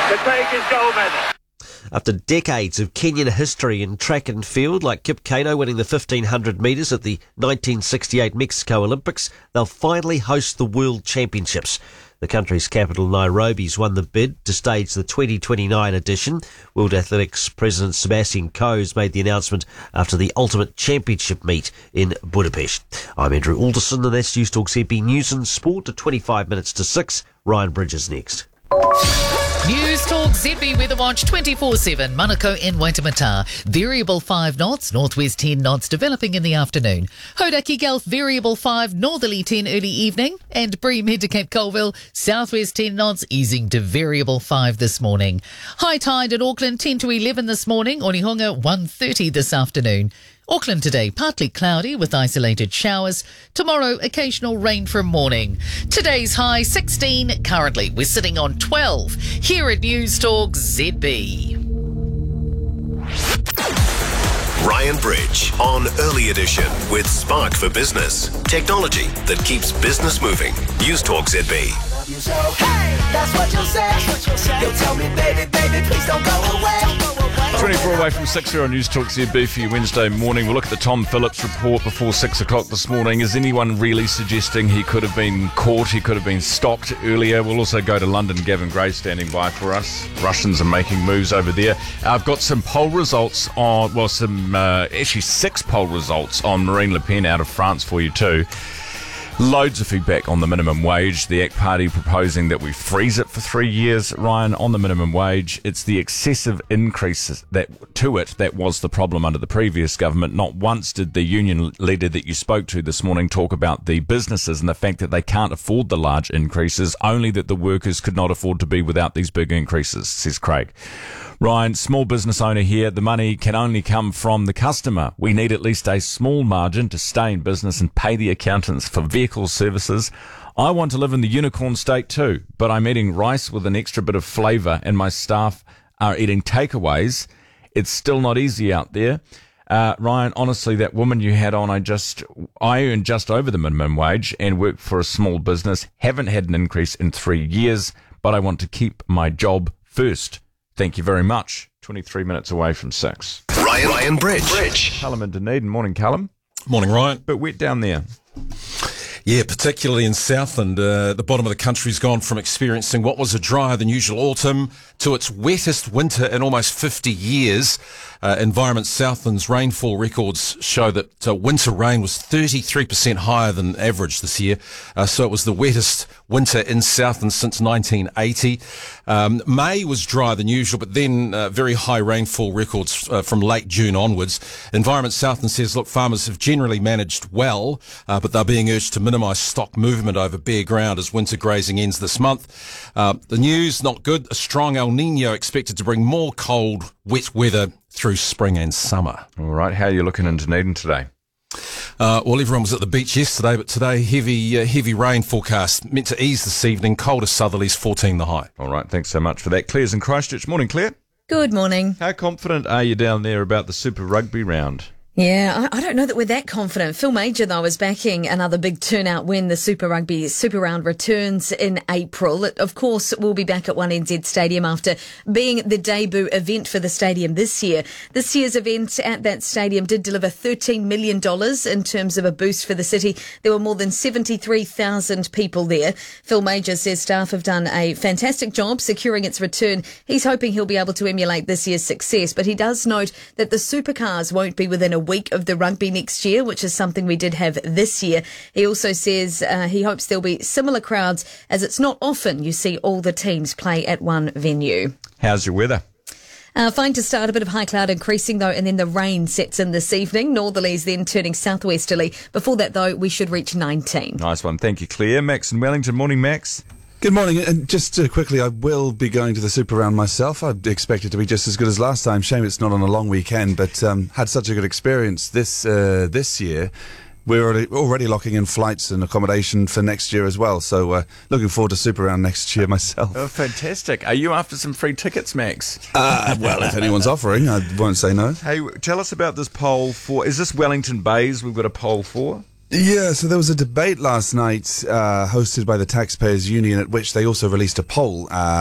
to take his gold medal. After decades of Kenyan history in track and field, like Kip Keino winning the 1500 metres at the 1968 Mexico Olympics, they'll finally host the World Championships. The country's capital, Nairobi's won the bid to stage the 2029 edition. World Athletics President Sebastian Coe made the announcement after the Ultimate Championship meet in Budapest. I'm Andrew Alderson, and that's News Talk ZB News and Sport at 25 minutes to 6. Ryan Bridges next. News Talk ZB Weather Watch 24/7. Manukau in Waitemata. Variable 5 knots, northwest 10 knots developing in the afternoon. Hodaki Gulf variable 5, northerly 10 early evening. And Bream head to Cape Colville, southwest 10 knots easing to variable 5 this morning. High tide at Auckland 10 to 11 this morning. Onehunga 1:30 this afternoon. Auckland today, partly cloudy with isolated showers. Tomorrow, occasional rain from morning. Today's high 16. Currently, we're sitting on 12. Here at News Talk ZB. Ryan Bridge on Early Edition with Spark for Business. Technology that keeps business moving. News Talk ZB. Hey, that's what you'll say. You'll tell me, baby, please don't go away. 24 away from 6 here on News Talk ZB for you Wednesday morning. We'll look at the Tom Phillips report before 6 o'clock this morning. Is anyone really suggesting he could have been caught, he could have been stopped earlier? We'll also go to London. Gavin Gray standing by for us. Russians are making moves over there. I've got some poll results on, actually 6 poll results on Marine Le Pen out of France for you too. Loads of feedback on the minimum wage. The ACT Party proposing that we freeze it for 3 years. Ryan, on the minimum wage, it's the excessive increases that was the problem under the previous government. Not once did the union leader that you spoke to this morning talk about the businesses and the fact that they can't afford the large increases, only that the workers could not afford to be without these big increases, says Craig. Ryan, small business owner here, the money can only come from the customer. We need at least a small margin to stay in business and pay the accountants for vehicle services. I want to live in the unicorn state too, but I'm eating rice with an extra bit of flavour and my staff are eating takeaways. It's still not easy out there. Ryan, honestly, that woman you had on, I earn just over the minimum wage and work for a small business. Haven't had an increase in 3 years, but I want to keep my job first. Thank you very much. 23 minutes away from 6. Ryan Bridge. Callum in Dunedin. Morning, Callum. Morning, Ryan. Bit wet down there. Yeah, particularly in Southland. The bottom of the country's gone from experiencing what was a drier than usual autumn to its wettest winter in almost 50 years. Environment Southland's rainfall records show that winter rain was 33% higher than average this year. So it was the wettest winter in Southland since 1980. May was drier than usual, but then very high rainfall records from late June onwards. Environment Southland says, look, farmers have generally managed well, but they're being urged to minimise stock movement over bare ground as winter grazing ends this month. The news, not good. A strong El Nino expected to bring more cold, wet weather through spring and summer. All right, how are you looking in Dunedin today? Well, everyone was at the beach yesterday, but today heavy rain forecast. Meant to ease this evening. Colder southerlies, 14 the high. All right, thanks so much for that. Claire's in Christchurch. Morning, Claire. Good morning. How confident are you down there about the Super Rugby round? Yeah, I don't know that we're that confident. Phil Major, though, is backing another big turnout when the Super Rugby Super Round returns in April. It, of course, will be back at 1NZ Stadium after being the debut event for the stadium this year. This year's event at that stadium did deliver $13 million in terms of a boost for the city. There were more than 73,000 people there. Phil Major says staff have done a fantastic job securing its return. He's hoping he'll be able to emulate this year's success, but he does note that the supercars won't be within a week of the rugby next year, which is something we did have this year. He also says he hopes there'll be similar crowds, as it's not often you see all the teams play at one venue. How's your weather? Fine to start, a bit of high cloud increasing though, and then the rain sets in this evening. Northerlies then turning southwesterly. Before that though, we should reach 19. Nice one. Thank you, Claire. Max in Wellington. Morning, Max. Good morning, and just quickly, I will be going to the Super Round myself. I expect it to be just as good as last time. Shame it's not on a long weekend, but had such a good experience this year. We're already locking in flights and accommodation for next year as well, so looking forward to Super Round next year myself. Oh, fantastic. Are you after some free tickets, Max? Well, if anyone's offering, I won't say no. Hey, tell us about this poll for... Is this Wellington Bays we've got a poll for? Yeah, so there was a debate last night hosted by the Taxpayers Union at which they also released a poll